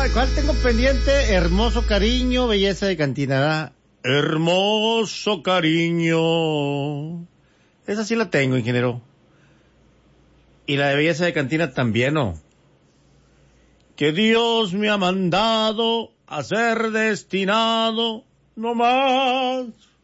¿Cuál tengo pendiente? Hermoso cariño, belleza de cantina, ¿verdad? Hermoso cariño. Esa sí la tengo, ingeniero. Y la de belleza de cantina también, ¿no? Que Dios me ha mandado a ser destinado no más